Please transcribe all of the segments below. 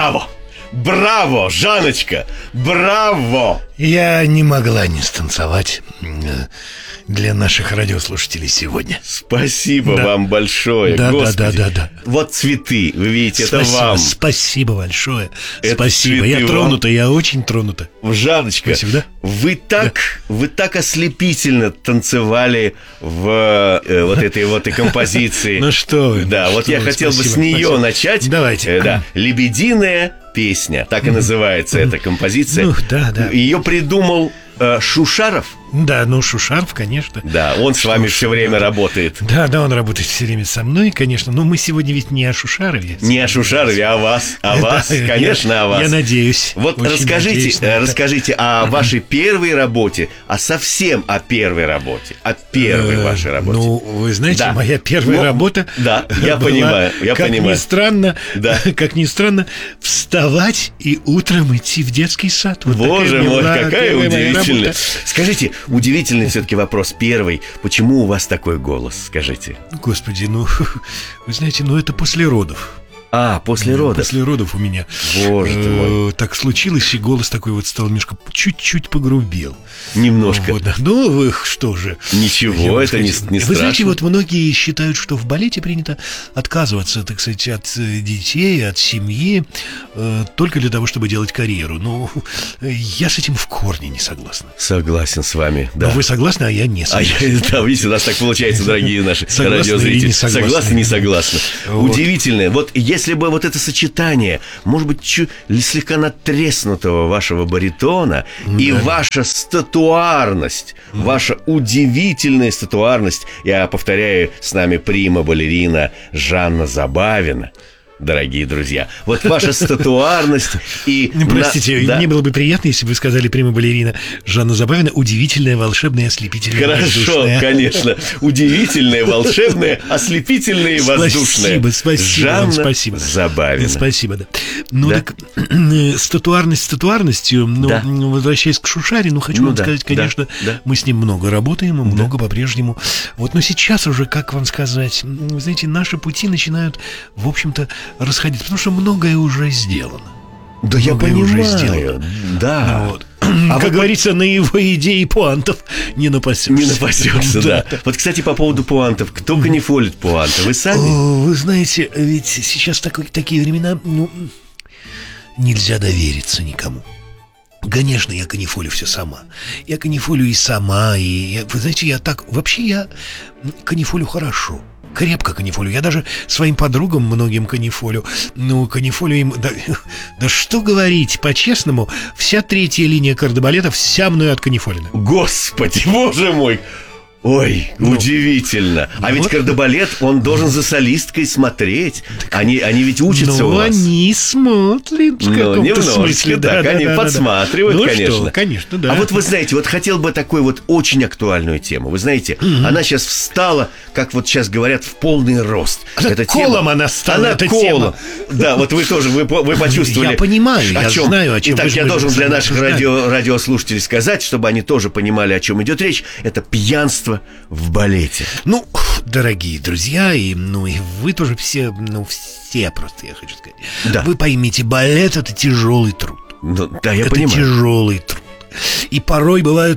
Браво! Браво, Жанночка! Браво! Я не могла не станцевать для наших радиослушателей сегодня. Спасибо вам большое. Да. Вот цветы, вы видите, Спасибо, это вам. Спасибо большое. Это Спасибо. Я тронута, я очень тронута. Жанночка, Спасибо, да? вы так ослепительно танцевали в вот этой вот и композиции. Ну что вы. Да, вот я хотел бы с нее начать. Давайте. Да, «Лебединая песня», так и называется эта композиция. Ну, да. Ее придумал Шушаров. Да, Шушаров, конечно. Да, он с вами все время работает. Да, он работает все время со мной, конечно. Но мы сегодня ведь не о Шушарове. Не о Шушарове, а о вас. О вас, конечно, о вас. Я надеюсь. Вот расскажите о вашей первой работе, совсем о первой работе, о первой вашей работе. Ну, вы знаете, моя первая работа. Да, я понимаю, как ни странно, вставать и утром идти в детский сад. Боже мой, какая удивительная. Скажите, удивительный все-таки вопрос первый. Почему у вас такой голос, скажите? Господи, вы знаете, это после родов. После родов. После родов у меня. Боже ты мой. Так случилось, и голос такой вот стал немножко, чуть-чуть погрубел. Немножко. Вы что же. Ничего, это не страшно. Вы знаете, вот многие считают, что в балете принято отказываться, так сказать, от детей, от семьи, только для того, чтобы делать карьеру. Я с этим в корне не согласен. Согласен с вами, да. Но вы согласны, а я не согласен. Да, видите, у нас так получается, дорогие наши радиозрители. Согласны, не согласны. Удивительно. Вот если бы вот это сочетание, может быть, слегка надтреснутого вашего баритона и ваша статуарность, ваша удивительная статуарность, я повторяю, с нами прима-балерина Жанна Забавина. Дорогие друзья, вот ваша статуарность и... Простите, мне было бы приятно, если бы вы сказали прима-балерина Жанна Забавина, удивительная, волшебная, ослепительная, воздушная. Хорошо, конечно. Удивительная, волшебная, ослепительная и воздушная. Спасибо. Жанна Забавина. Спасибо, да. Так, статуарность статуарностью, возвращаясь к Шушаре, хочу вам сказать, конечно, мы с ним много работаем, и много по-прежнему. Но сейчас уже, как вам сказать, вы знаете, наши пути начинают, в общем-то, расходиться, потому что многое уже сделано. Да, я понимаю. Да. Как говорится, на его идеи пуантов не напасешься. Не напасешься, да. Вот, кстати, по поводу пуантов. Кто канифолит пуанты? Вы сами? Вы знаете, ведь сейчас такие времена, нельзя довериться никому. Конечно, я канифолю все сама. Я канифолю и сама, вы знаете, я канифолю хорошо. Крепко канифолю. Я даже своим подругам многим канифолю. Канифолю им... Да что говорить, по-честному, вся третья линия кардебалета вся мною отканифолена. Господи, боже мой! Ой, удивительно. Ведь кардебалет, он должен за солисткой смотреть. Они ведь учатся у вас. Они смотрят в каком-то смысле. Так, они подсматривают, конечно. Конечно, да. А вот вы знаете, хотел бы такой очень актуальную тему. Вы знаете, она сейчас встала, как вот сейчас говорят, в полный рост. Колом она стала, эта тема. Да, вот вы тоже, вы почувствовали. Я понимаю, я знаю, о чем. Итак, я должен для наших радиослушателей сказать, чтобы они тоже понимали, о чем идет речь. Это пьянство в балете. Дорогие друзья, и вы тоже все просто, я хочу сказать. Да. Вы поймите, балет — это тяжелый труд. Я понимаю. Это тяжелый труд. И порой бывает,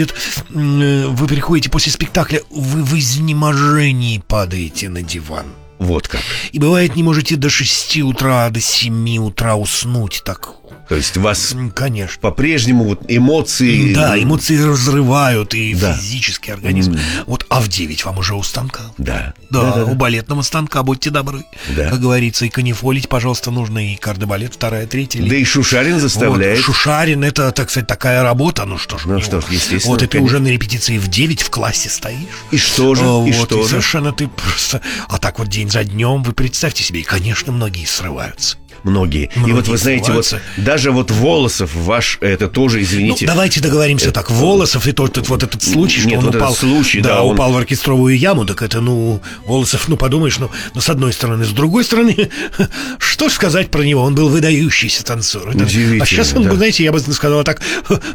вы приходите после спектакля, вы в изнеможении падаете на диван. Вот как. И бывает, не можете до 6 утра, до 7 утра уснуть так. То есть вас, конечно, по-прежнему эмоции... Да, эмоции разрывают и физический организм. А в 9 вам уже у станка. Да. У балетного станка, будьте добры. Да. Как говорится, и канифолить, пожалуйста, нужно и кардебалет, 2-я, 3-я. Да и Шушарин заставляет. Шушарин — это, так сказать, такая работа. Что ж, естественно. И ты уже на репетиции в 9 в классе стоишь. И что же? И совершенно ты просто... А так день за днем, вы представьте себе, и, конечно, многие срываются. Многие. И вы знаете, даже Волосов ваш, это тоже, извините... давайте договоримся так. Волосов, и этот случай, что он упал... случай, он упал в оркестровую яму, так это, Волосов, подумаешь, с одной стороны. С другой стороны, что ж сказать про него? Он был выдающийся танцор. Удивительно, сейчас он, знаете, я бы сказала так,